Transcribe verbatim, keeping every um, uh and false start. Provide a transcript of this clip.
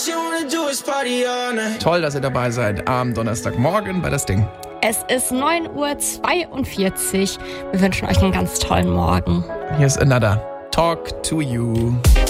Toll, dass ihr dabei seid am Donnerstagmorgen bei Das Ding. Es ist neun Uhr zweiundvierzig. Wir wünschen euch einen ganz tollen Morgen. Hier ist Another Talk to You.